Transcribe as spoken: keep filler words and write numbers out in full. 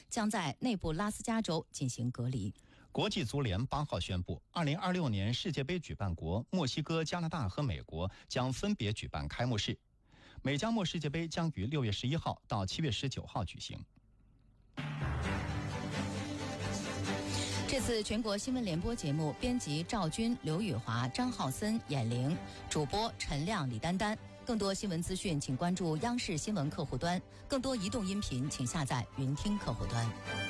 将在内布拉斯加州进行隔离。 国际足联八号宣布，二零二六年世界杯举办国墨西哥、加拿大和美国将分别举办开幕式。美加墨世界杯将于六月十一号到七月十九号举行。 这次全国新闻联播节目，编辑赵军、刘宇华、张浩森、闫玲，主播陈亮、李丹丹。更多新闻资讯，请关注央视新闻客户端；更多移动音频，请下载云听客户端。